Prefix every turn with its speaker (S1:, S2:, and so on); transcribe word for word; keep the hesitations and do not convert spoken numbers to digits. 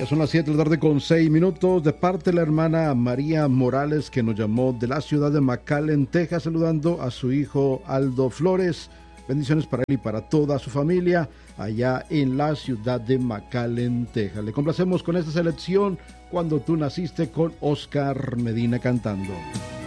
S1: Ya son las siete de la tarde con seis minutos. De parte de la hermana María Morales, que nos llamó de la ciudad de McAllen, Texas, saludando a su hijo Aldo Flores. Bendiciones para él y para toda su familia allá en la ciudad de McAllen, Texas. Le complacemos con esta selección, Cuando tú naciste, con Oscar Medina cantando.